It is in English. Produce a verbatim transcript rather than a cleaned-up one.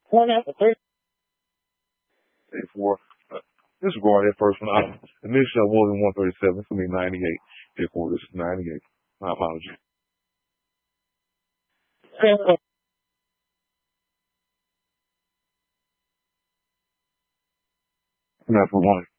eighty-four. Uh, this is going ahead first one. I, initially, I wasn't one thirty-seven. It's going to be ninety-eight. Therefore, this is ninety-eight. My apologies. Not for one.